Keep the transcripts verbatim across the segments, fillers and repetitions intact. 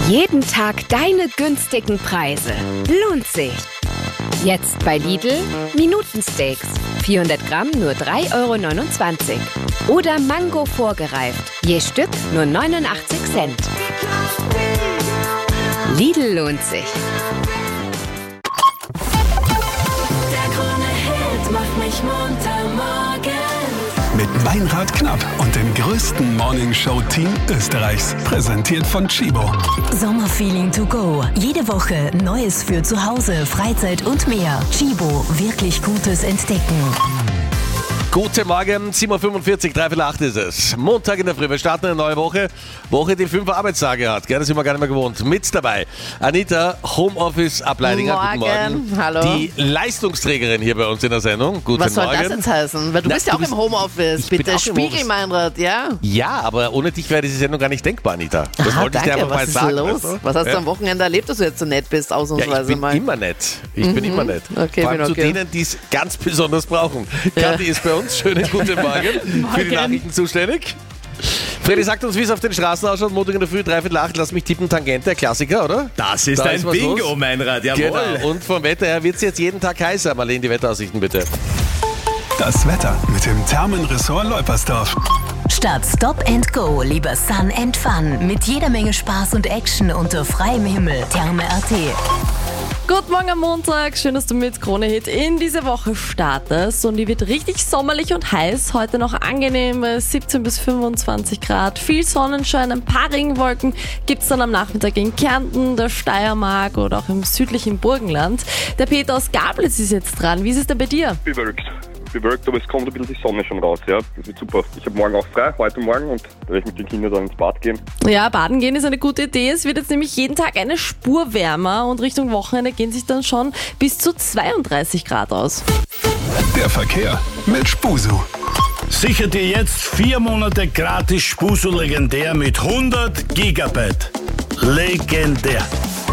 Jeden Tag deine günstigen Preise. Lohnt sich. Jetzt bei Lidl Minutensteaks. vierhundert Gramm nur drei Euro neunundzwanzig. Oder Mango vorgereift. Je Stück nur neunundachtzig Cent. Lidl lohnt sich. Der Krone-Hit macht mich munter morgens. Mit Meinrad Knapp und dem größten Morningshow-Team Österreichs. Präsentiert von Chibo. Sommerfeeling to go. Jede Woche Neues für zu Hause, Freizeit und mehr. Chibo, wirklich Gutes entdecken. Guten Morgen, sieben Uhr fünfundvierzig, dreiviertel acht ist es. Montag in der Früh, wir starten eine neue Woche. Woche, die fünf Arbeitstage hat, gell? Das sind wir gar nicht mehr gewohnt. Mit dabei Anita, Homeoffice-Ableidinger. Guten Morgen. Guten Morgen. Hallo. Die Leistungsträgerin hier bei uns in der Sendung. Guten Was soll Morgen. das jetzt heißen? Weil du Na, bist ja du auch bist- im Homeoffice. Ich bin Bitte auch im Spiegel, Homeoffice. Meinrad, ja? Ja, aber ohne dich wäre diese Sendung gar nicht denkbar, Anita. Das Aha, wollte ich dir danke, einfach mal was ist sagen. los? weißt du? Was hast Ja. du am Wochenende erlebt, dass du jetzt so nett bist, Ja, ich ausnahmsweise bin mal? immer nett. Ich bin immer nett. Okay, Vor allem bin zu okay. denen, die es ganz besonders brauchen. Kathi ist bei uns. Schönen guten Morgen. Für die Nachrichten zuständig. Freddy sagt uns, wie es auf den Straßen ausschaut. Montag in der Früh, dreiviertel acht. Lass mich tippen, Tangente, der Klassiker, oder? Das ist Da ein ist was Bingo, los. Meinrad, jawohl. Genau. Und vom Wetter her wird es jetzt jeden Tag heißer. Marlene, die Wetteraussichten bitte. Das Wetter mit dem Thermenressort Leupersdorf. Statt Stop and Go, lieber Sun and Fun. Mit jeder Menge Spaß und Action unter freiem Himmel. Therme Punkt at. Guten Morgen am Montag, schön, dass du mit Krone-Hit in diese Woche startest und die wird richtig sommerlich und heiß. Heute noch angenehme siebzehn bis fünfundzwanzig Grad, viel Sonnenschein, ein paar Regenwolken gibt's dann am Nachmittag in Kärnten, der Steiermark oder auch im südlichen Burgenland. Der Peter aus Gablitz ist jetzt dran, wie ist es denn bei dir? Bewölkt. Bewölkt, aber es kommt ein bisschen die Sonne schon raus, ja. Das wird super. Ich habe morgen auch frei, heute Morgen, und da werde ich mit den Kindern dann ins Bad gehen. Ja, baden gehen ist eine gute Idee. Es wird jetzt nämlich jeden Tag eine Spur wärmer und Richtung Wochenende gehen sich dann schon bis zu zweiunddreißig Grad aus. Der Verkehr mit Spusu. Sicher dir jetzt vier Monate gratis Spusu legendär mit hundert Gigabyte. Legendär.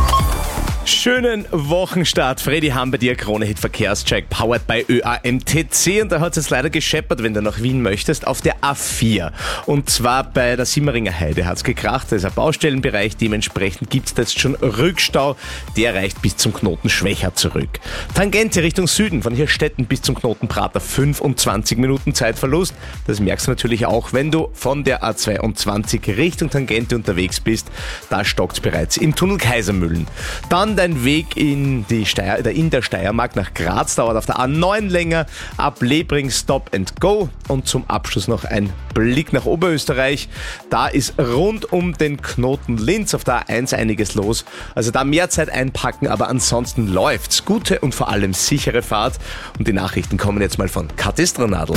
Schönen Wochenstart. Freddy Hamm bei dir, Krone-Hit Verkehrscheck, powered by Ö A M T C. Und da hat es jetzt leider gescheppert, wenn du nach Wien möchtest, auf der A vier. Und zwar bei der Simmeringer Heide hat es gekracht. Das ist ein Baustellenbereich. Dementsprechend gibt es da jetzt schon Rückstau. Der reicht bis zum Knoten Schwächer zurück. Tangente Richtung Süden, von Hirstetten bis zum Knoten Prater, fünfundzwanzig Minuten Zeitverlust. Das merkst du natürlich auch, wenn du von der A zweiundzwanzig Richtung Tangente unterwegs bist. Da stockt es bereits im Tunnel Kaisermühlen. Dann dein Weg in, die Steier, in der Steiermark nach Graz dauert auf der A neun länger, ab Lebring Stop and Go, und zum Abschluss noch ein Blick nach Oberösterreich. Da ist rund um den Knoten Linz auf der A eins einiges los, also da mehr Zeit einpacken, aber ansonsten läuft's. Gute und vor allem sichere Fahrt, und die Nachrichten kommen jetzt mal von Kathi Stronadl.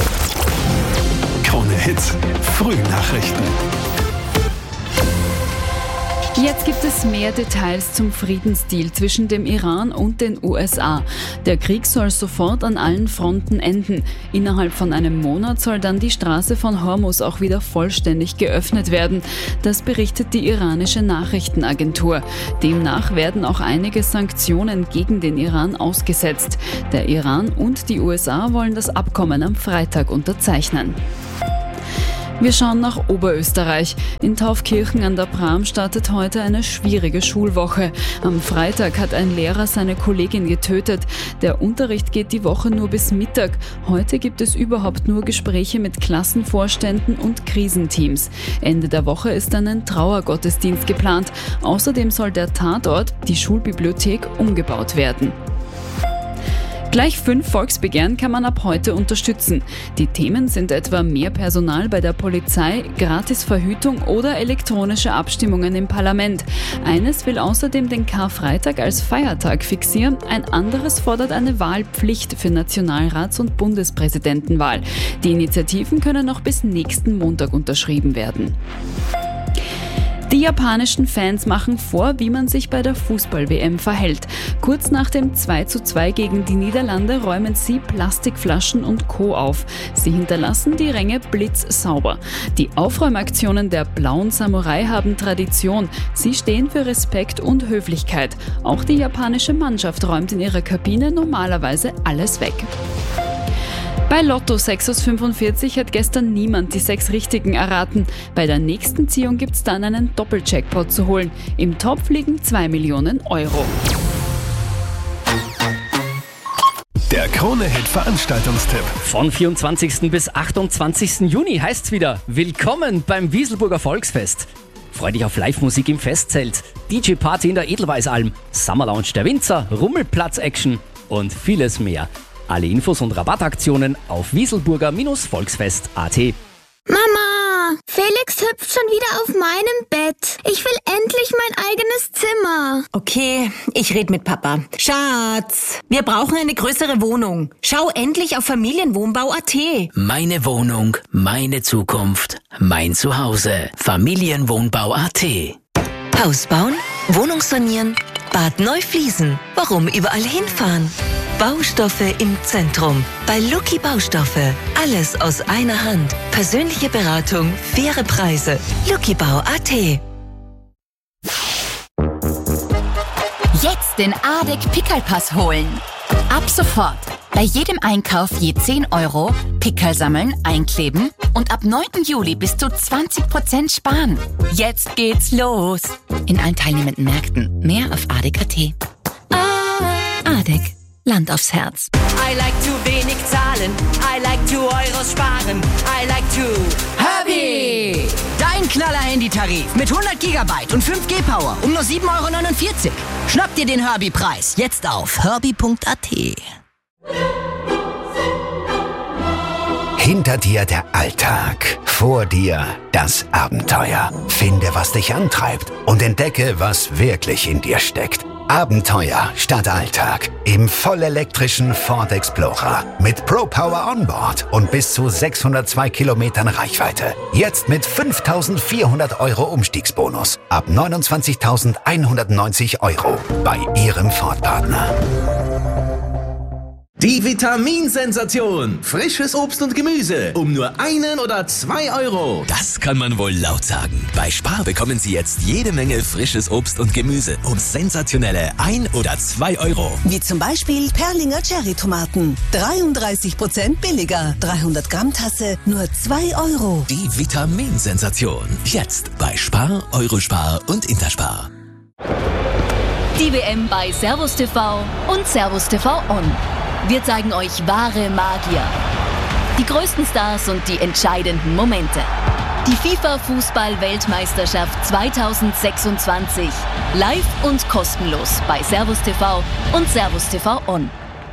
Krone Hits. Frühnachrichten. Jetzt gibt es mehr Details zum Friedensdeal zwischen dem Iran und den U S A. Der Krieg soll sofort an allen Fronten enden. Innerhalb von einem Monat soll dann die Straße von Hormuz auch wieder vollständig geöffnet werden. Das berichtet die iranische Nachrichtenagentur. Demnach werden auch einige Sanktionen gegen den Iran ausgesetzt. Der Iran und die U S A wollen das Abkommen am Freitag unterzeichnen. Wir schauen nach Oberösterreich. In Taufkirchen an der Pram startet heute eine schwierige Schulwoche. Am Freitag hat ein Lehrer seine Kollegin getötet. Der Unterricht geht die Woche nur bis Mittag. Heute gibt es überhaupt nur Gespräche mit Klassenvorständen und Krisenteams. Ende der Woche ist dann ein Trauergottesdienst geplant. Außerdem soll der Tatort, die Schulbibliothek, umgebaut werden. Gleich fünf Volksbegehren kann man ab heute unterstützen. Die Themen sind etwa mehr Personal bei der Polizei, Gratisverhütung oder elektronische Abstimmungen im Parlament. Eines will außerdem den Karfreitag als Feiertag fixieren, ein anderes fordert eine Wahlpflicht für Nationalrats- und Bundespräsidentenwahl. Die Initiativen können noch bis nächsten Montag unterschrieben werden. Die japanischen Fans machen vor, wie man sich bei der Fußball-W M verhält. Kurz nach dem zwei zu zwei gegen die Niederlande räumen sie Plastikflaschen und Co. auf. Sie hinterlassen die Ränge blitzsauber. Die Aufräumaktionen der Blauen Samurai haben Tradition. Sie stehen für Respekt und Höflichkeit. Auch die japanische Mannschaft räumt in ihrer Kabine normalerweise alles weg. Bei Lotto sechs aus fünfundvierzig hat gestern niemand die sechs Richtigen erraten. Bei der nächsten Ziehung gibt es dann einen Doppeljackpot zu holen. Im Topf liegen zwei Millionen Euro. Der Krone-Hit Veranstaltungstipp. Von vierundzwanzigsten bis achtundzwanzigsten Juni heißt's wieder: Willkommen beim Wieselburger Volksfest. Freu dich auf Live-Musik im Festzelt, D J-Party in der Edelweißalm, Summer Lounge der Winzer, Rummelplatz-Action und vieles mehr. Alle Infos und Rabattaktionen auf wieselburger Volksfest punkt at. Mama, Felix hüpft schon wieder auf meinem Bett. Ich will endlich mein eigenes Zimmer. Okay, ich red mit Papa. Schatz, wir brauchen eine größere Wohnung. Schau endlich auf Familienwohnbau punkt at. Meine Wohnung, meine Zukunft, mein Zuhause. Familienwohnbau punkt at. Haus bauen, Wohnung sanieren, Bad neu fließen. Warum überall hinfahren? Baustoffe im Zentrum. Bei Lucky Baustoffe. Alles aus einer Hand. Persönliche Beratung, faire Preise. lucky bau punkt at. Jetzt den A D E C Pickelpass holen. Ab sofort. Bei jedem Einkauf je zehn Euro, Pickel sammeln, einkleben und ab neunten Juli bis zu zwanzig Prozent sparen. Jetzt geht's los. In allen teilnehmenden Märkten. Mehr auf A D E C punkt at. A D E C. Land aufs Herz. I like zu wenig zahlen. I like to Euros sparen. I like to Herbie! Dein Knaller-Handy-Tarif mit hundert Gigabyte und fünf G Power um nur sieben Euro neunundvierzig. Schnapp dir den Herbie-Preis jetzt auf herbie punkt at. Hinter dir der Alltag, vor dir das Abenteuer. Finde, was dich antreibt und entdecke, was wirklich in dir steckt. Abenteuer statt Alltag im vollelektrischen Ford Explorer mit Pro Power Onboard und bis zu sechshundertzwei Kilometern Reichweite. Jetzt mit fünftausendvierhundert Euro Umstiegsbonus ab neunundzwanzigtausendeinhundertneunzig Euro bei Ihrem Ford-Partner. Die Vitaminsensation. Frisches Obst und Gemüse um nur einen oder zwei Euro. Das kann man wohl laut sagen. Bei Spar bekommen Sie jetzt jede Menge frisches Obst und Gemüse um sensationelle ein oder zwei Euro. Wie zum Beispiel Perlinger Cherry-Tomaten. dreiunddreißig Prozent billiger. dreihundert Gramm Tasse nur zwei Euro. Die Vitaminsensation. Jetzt bei Spar, Eurospar und Interspar. Die W M bei Servus T V und Servus T V On. Wir zeigen euch wahre Magier. Die größten Stars und die entscheidenden Momente. Die FIFA-Fußball-Weltmeisterschaft zweitausendsechsundzwanzig. Live und kostenlos bei Servus T V und Servus T V On.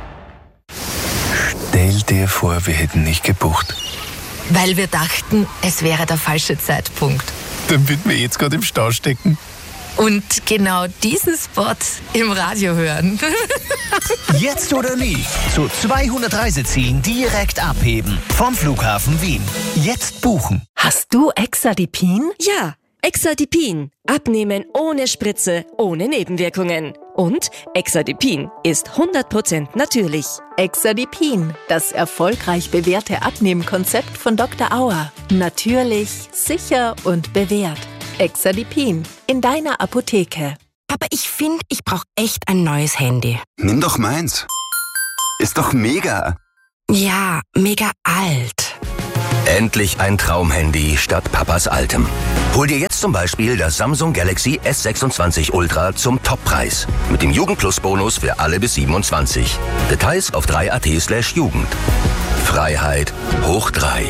Stell dir vor, wir hätten nicht gebucht. Weil wir dachten, es wäre der falsche Zeitpunkt. Dann würden wir jetzt gerade im Stau stecken. Und genau diesen Spot im Radio hören. Jetzt oder nie. Zu zweihundert Reisezielen direkt abheben. Vom Flughafen Wien. Jetzt buchen. Hast du Exadipin? Ja, Exadipin. Abnehmen ohne Spritze, ohne Nebenwirkungen. Und Exadipin ist hundert Prozent natürlich. Exadipin, das erfolgreich bewährte Abnehmkonzept von Doktor Auer. Natürlich, sicher und bewährt. Exadipin in deiner Apotheke. Aber ich finde, ich brauche echt ein neues Handy. Nimm doch meins. Ist doch mega. Ja, mega alt. Endlich ein Traumhandy statt Papas altem. Hol dir jetzt zum Beispiel das Samsung Galaxy S sechsundzwanzig Ultra zum Toppreis. Mit dem Jugend-Plus-Bonus für alle bis siebenundzwanzig. Details auf drei punkt at slash Jugend. Freiheit hoch drei.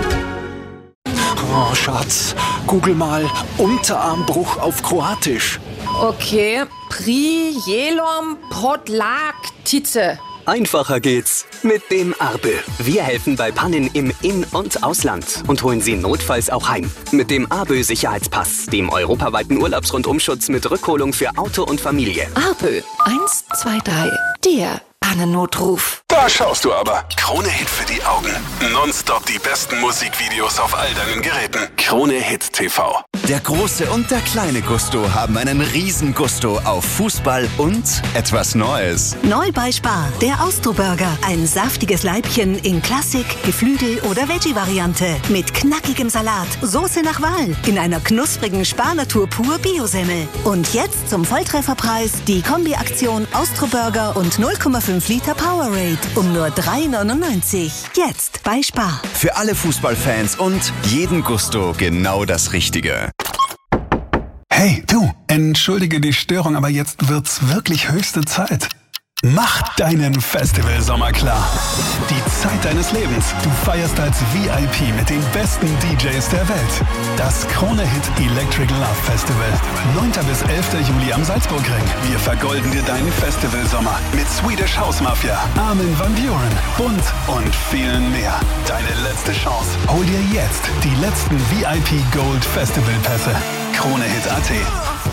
Oh, Schatz, google mal Unterarmbruch auf Kroatisch. Okay, Prijelom Podlaktice. Einfacher geht's mit dem Arbe. Wir helfen bei Pannen im In- und Ausland und holen Sie notfalls auch heim. Mit dem Arbe Sicherheitspass, dem europaweiten Urlaubsrundumschutz mit Rückholung für Auto und Familie. Arbe, eins, zwei, drei, der Pannennotruf. Da schaust du aber. Krone-Hit für die Augen. Nonstop die besten Musikvideos auf all deinen Geräten. Krone-Hit T V. Der große und der kleine Gusto haben einen riesen Gusto auf Fußball und etwas Neues. Neu bei Spar, der Austro-Burger. Ein saftiges Leibchen in Klassik, Geflügel- oder Veggie-Variante. Mit knackigem Salat, Soße nach Wahl. In einer knusprigen Spar-Natur pur Biosemmel. Und jetzt zum Volltrefferpreis die Kombi-Aktion Austro-Burger und null Komma fünf fünf Liter Powerade um nur drei neunundneunzig. Jetzt bei Spar. Für alle Fußballfans und jeden Gusto genau das Richtige. Hey, du, entschuldige die Störung, aber jetzt wird's wirklich höchste Zeit. Mach deinen Festivalsommer klar. Die Zeit deines Lebens. Du feierst als V I P mit den besten D Js der Welt. Das Krone Hit Electric Love Festival. neunten bis elften Juli am Salzburgring. Wir vergolden dir deinen Festivalsommer mit Swedish House Mafia, Armin van Buuren, Bund und vielen mehr. Deine letzte Chance. Hol dir jetzt die letzten V I P Gold Festival Pässe. Krone Hit Punkt A T.